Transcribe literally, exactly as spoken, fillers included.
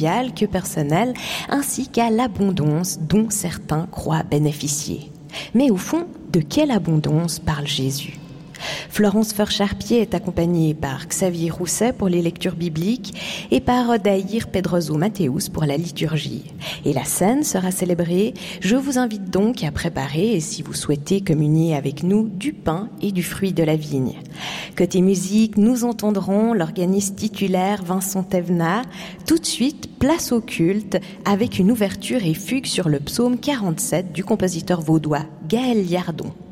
mondiale que personnelle, ainsi qu'à l'abondance dont certains croient bénéficier. Mais au fond, de quelle abondance parle Jésus ? Florence Feur-Charpier est accompagnée par Xavier Rousset pour les lectures bibliques et par Daïr Pedroso Mathéus pour la liturgie. Et la scène sera célébrée. Je vous invite donc à préparer, et si vous souhaitez communier avec nous, du pain et du fruit de la vigne. Côté musique, nous entendrons l'organiste titulaire Vincent Thévenat. Tout de suite, place au culte avec une ouverture et fugue sur le psaume quarante-sept du compositeur vaudois Gaël Liardon.